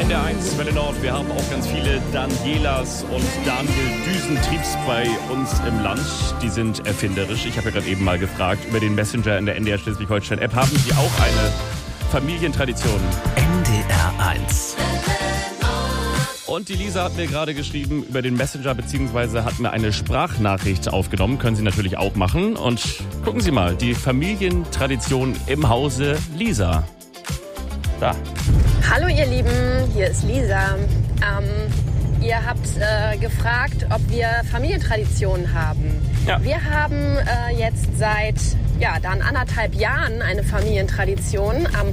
NDR1 Welle Nord. Wir haben auch ganz viele Danielas und Daniel Düsentriebs bei uns im Land. Die sind erfinderisch. Ich habe ja gerade eben mal gefragt über den Messenger in der NDR Schleswig-Holstein-App. Haben Sie auch eine Familientradition? NDR1. Und die Lisa hat mir gerade geschrieben über den Messenger, beziehungsweise hat mir eine Sprachnachricht aufgenommen. Können Sie natürlich auch machen. Und gucken Sie mal, die Familientradition im Hause Lisa. Da. Hallo ihr Lieben, hier ist Lisa. Ihr habt gefragt, ob wir Familientraditionen haben. Ja. Wir haben jetzt seit dann 1,5 Jahren eine Familientradition. Am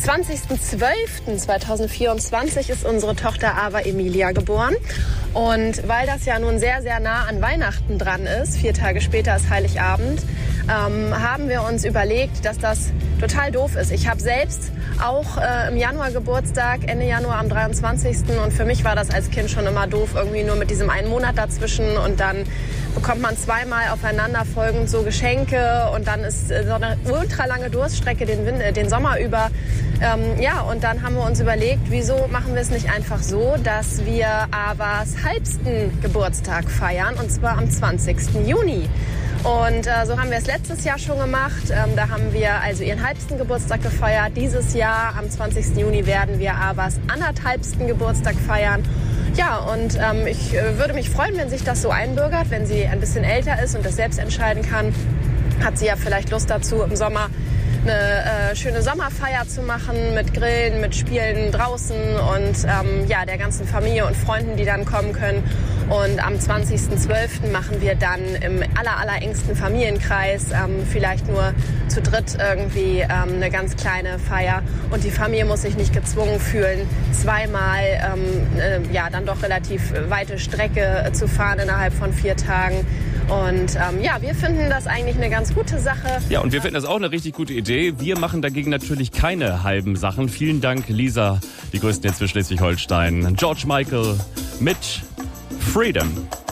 20.12.2024 ist unsere Tochter Ava Emilia geboren. Und weil das ja nun sehr, sehr nah an Weihnachten dran ist, 4 Tage später ist Heiligabend, haben wir uns überlegt, dass das total doof ist. Ich habe selbst auch im Januar Geburtstag, Ende Januar am 23. Und für mich war das als Kind schon immer doof, irgendwie nur mit diesem einen Monat dazwischen. Und dann bekommt man zweimal aufeinanderfolgend so Geschenke und dann ist so eine ultralange Durststrecke den Sommer über. Und dann haben wir uns überlegt, wieso machen wir es nicht einfach so, dass wir Avas halbsten Geburtstag feiern, und zwar am 20. Juni. Und so haben wir es letztes Jahr schon gemacht. Da haben wir also ihren halbsten Geburtstag gefeiert. Dieses Jahr, am 20. Juni, werden wir Avas anderthalbsten Geburtstag feiern. Ja, und ich würde mich freuen, wenn sich das so einbürgert, wenn sie ein bisschen älter ist und das selbst entscheiden kann. Hat sie ja vielleicht Lust dazu, im Sommer eine schöne Sommerfeier zu machen mit Grillen, mit Spielen draußen und der ganzen Familie und Freunden, die dann kommen können. Und am 20.12. machen wir dann im allerengsten Familienkreis, vielleicht nur zu dritt irgendwie eine ganz kleine Feier. Und die Familie muss sich nicht gezwungen fühlen, zweimal dann doch relativ weite Strecke zu fahren innerhalb von 4 Tagen. Und wir finden das eigentlich eine ganz gute Sache. Ja, und wir finden das auch eine richtig gute Idee. Wir machen dagegen natürlich keine halben Sachen. Vielen Dank, Lisa, die größten jetzt für Schleswig-Holstein. George Michael mit Freedom.